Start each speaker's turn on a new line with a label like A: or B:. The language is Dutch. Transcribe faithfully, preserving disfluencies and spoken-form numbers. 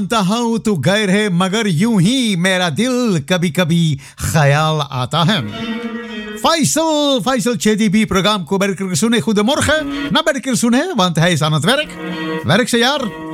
A: जानता हूँ तू गैर है मगर यूं ही मेरा दिल कभी कभी ख्याल आता है. Faisal, Faisal C D B-programma Berker Sune. Goedemorgen. Na Berker Sune, want hij is aan het werk. Werkse jaar.